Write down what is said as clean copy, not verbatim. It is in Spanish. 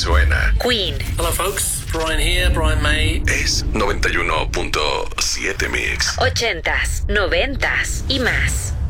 suena. Queen. Hello folks, Brian here, Brian May. Es 91.7 Mix. 80s, 90s y más.